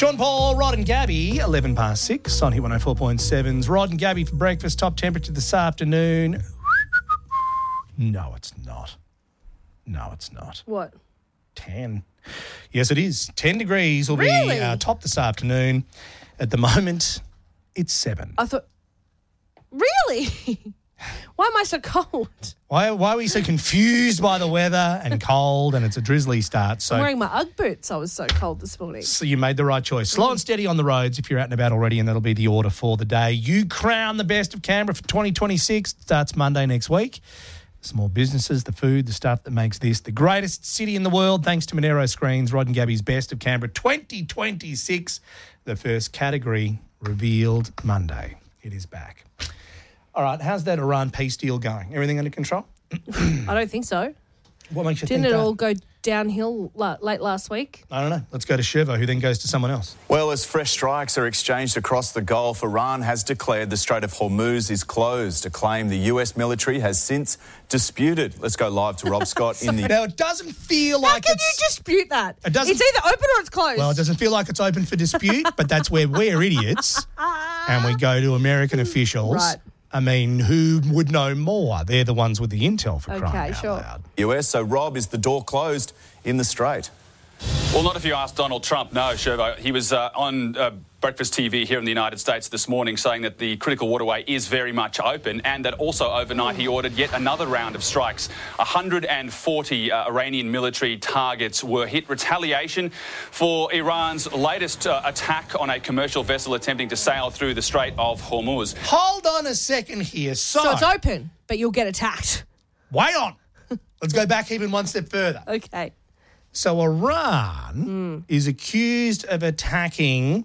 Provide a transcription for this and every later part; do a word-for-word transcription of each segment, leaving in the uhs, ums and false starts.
Sean Paul, Rod and Gabby, eleven past six on Hit one oh four point seven's Rod and Gabby for breakfast. Top temperature this afternoon. No, it's not. No, it's not. What? ten. Yes, it is. ten degrees will Really? be uh, top this afternoon. At the moment, it's seven. I thought, really? Why am I so cold? Why, why are we so confused by the weather and cold and it's a drizzly start? So, I'm wearing my Ugg boots. I was so cold this morning. so you made the right choice. Slow and steady on the roads if you're out and about already, and that'll be the order for the day. You crown the best of Canberra for twenty twenty-six. It starts Monday next week. Small businesses, the food, the stuff that makes this the greatest city in the world, thanks to Monero Screens. Rod and Gabby's Best of Canberra twenty twenty-six. The first category revealed Monday. It is back. All right, how's that Iran peace deal going? Everything under control? I don't think so. What makes you Didn't think it that? all go downhill la- late last week? I don't know. Let's go to Shervo, who then goes to someone else. Well, as fresh strikes are exchanged across the Gulf, Iran has declared the Strait of Hormuz is closed, a claim the U S military has since disputed. Let's go live to Rob Scott in the... Now, it doesn't feel How like can it's... you dispute that? It doesn't- It's either open or it's closed. Well, it doesn't feel like it's open for dispute, but that's where we're idiots and we go to American officials. Right. I mean, who would know more? They're the ones with the intel for Okay, crying out sure. loud. U S. So, Rob, is the door closed in the Strait? Well, not if you ask Donald Trump. No, Shervo. He was uh, on uh, Breakfast T V here in the United States this morning saying that the critical waterway is very much open, and that also overnight he ordered yet another round of strikes. one hundred forty uh, Iranian military targets were hit. Retaliation for Iran's latest uh, attack on a commercial vessel attempting to sail through the Strait of Hormuz. Hold on a second here. So, So it's open, but you'll get attacked. wait on. Let's go back even one step further. Okay. So Iran is accused of attacking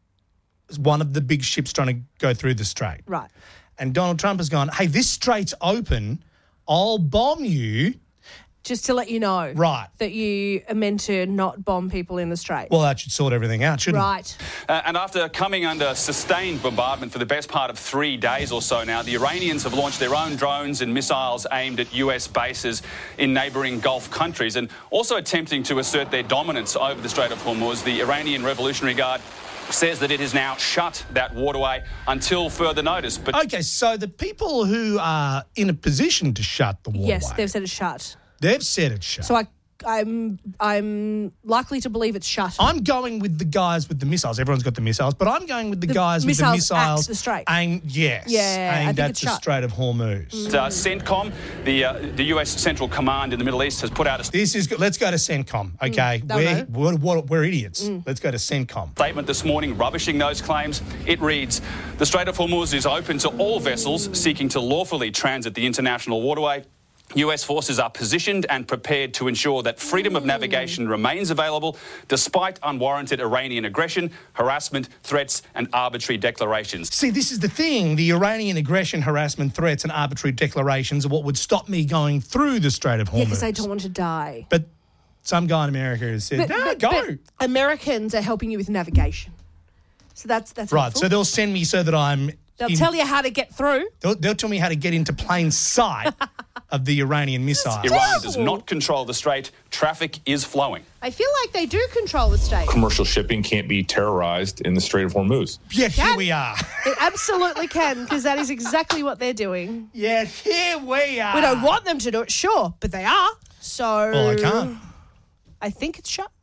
one of the big ships trying to go through the strait. Right. And Donald Trump has gone, hey, this strait's open. I'll bomb you. Just to let you know. Right. That you are meant to not bomb people in the Strait. Well, that should sort everything out, shouldn't it? Right. Uh, and after coming under sustained bombardment for the best part of three days or so now, the Iranians have launched their own drones and missiles aimed at U S bases in neighbouring Gulf countries, and also attempting to assert their dominance over the Strait of Hormuz. The Iranian Revolutionary Guard says that it has now shut that waterway until further notice. But Okay, so the people who are in a position to shut the waterway, Yes, they've said it's shut. they've said it's shut. So I, I'm I'm likely to believe it's shut. I'm going with the guys with the missiles. Everyone's got the missiles, but I'm going with the, The guys with the missiles at missiles the strait. aimed, yes, Yeah, I aimed think at it's the shut. Strait of Hormuz. uh, CENTCOM, the uh, the U S Central Command in the Middle East, has put out a This is good. Let's go to CENTCOM, okay? don't we're, know. we're, we're, we're idiots. Let's go to CENTCOM. statement this morning rubbishing those claims. It reads, the Strait of Hormuz is open to all vessels seeking to lawfully transit the international waterway. U S forces are positioned and prepared to ensure that freedom of navigation remains available despite unwarranted Iranian aggression, harassment, threats and arbitrary declarations. See, this is the thing. The Iranian aggression, harassment, threats and arbitrary declarations are what would stop me going through the Strait of Hormuz. Yeah, because they don't want to die. But some guy in America has said, But, no, but- go. but Americans are helping you with navigation. So that's that's right, helpful. so they'll send me so that I'm... They'll in- tell you how to get through. They'll, they'll tell me how to get into plain sight of the Iranian missile. Iran does not control the strait. Traffic is flowing. I feel like they do control the state. Commercial shipping can't be terrorized in the Strait of Hormuz. Yeah, here Can. we are. It absolutely can, because that is exactly what they're doing. Yeah, here we are. We don't want them to do it, sure, but they are. So Well, I can't. I think it's shut.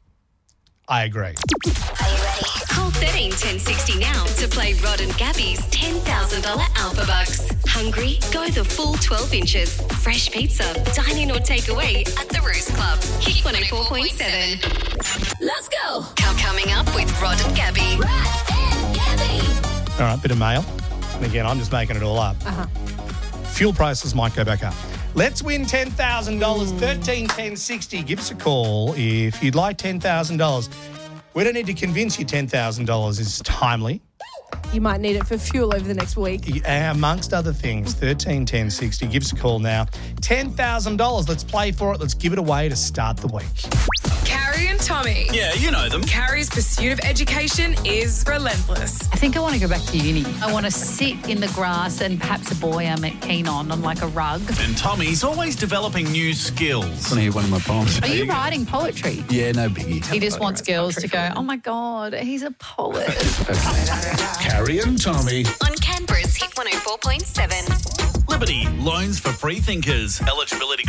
I agree. Are you ready? Call thirteen ten sixty now to play Rod and Gabby's ten thousand dollars Alpha Bucks. Hungry? Go the full twelve inches. Fresh pizza, dine in or take away at the Roost Club. Hit one oh four point seven. Let's go. Come coming up with Rod and Gabby. Rod and Gabby. All right, bit of mail. And again, I'm just making it all up. Uh-huh. Fuel prices might go back up. Let's win ten thousand dollars, thirteen ten sixty. Give us a call if you'd like ten thousand dollars. We don't need to convince you ten thousand dollars is timely, You might need it for fuel over the next week. amongst other things. thirteen ten sixty. Give us a call now. ten thousand dollars. Let's play for it. Let's give it away to start the week. Carrie and Tommy. Yeah, you know them. Carrie's pursuit of education is relentless. I think I want to go back to uni. I want to sit in the grass and perhaps a boy I'm keen on, on like a rug. And Tommy's always developing new skills. I want to hear one of my poems. Are you writing poetry? Yeah, no biggie. He just wants girls to go, oh my God, he's a poet. Carrie and Tommy. On Canberra's Hit one oh four point seven. Liberty, loans for free thinkers. Eligibility